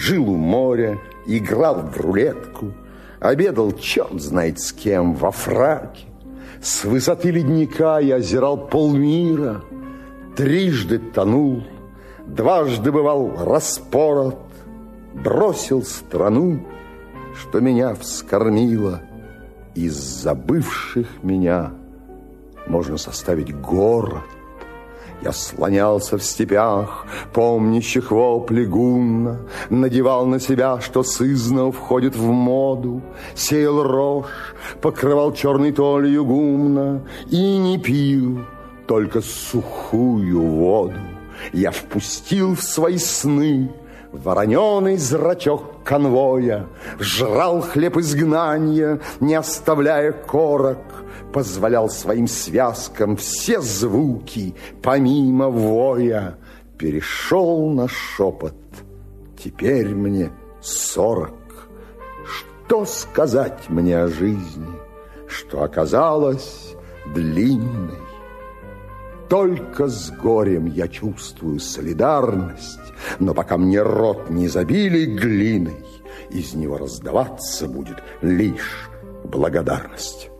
жил у моря, играл в рулетку, обедал черт знает с кем во фраке. С высоты ледника я озирал полмира, трижды тонул, дважды бывал распорот, бросил страну, что меня вскормила. Из забывших меня можно составить город. Я слонялся в степях, помнящих вопли гунна, надевал на себя, что сызново входит в моду, сеял рожь, покрывал черной толью гумна и не пил только сухую воду. Я впустил в свои сны вороненый зрачок конвоя, жрал хлеб изгнания, не оставляя корок, позволял своим связкам все звуки, помимо воя. Перешел на шепот, теперь мне 40. Что сказать мне о жизни, что оказалась длинной? Только с горем я чувствую солидарность, но пока мне рот не забили глиной, из него раздаваться будет лишь благодарность.